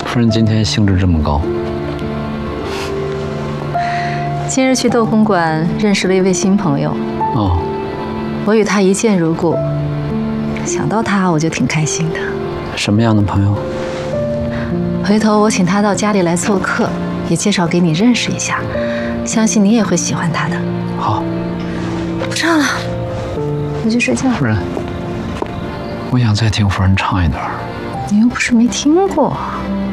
夫人今天兴致这么高。 今日去斗红馆认识了一位新朋友。 哦， 我与他一见如故，想到他我就挺开心的。 什么样的朋友？ 回头我请他到家里来做客，也介绍给你认识一下，相信你也会喜欢他的。 好， 不唱了，我去睡觉。 夫人，我想再听夫人唱一段。 你又不是没听过。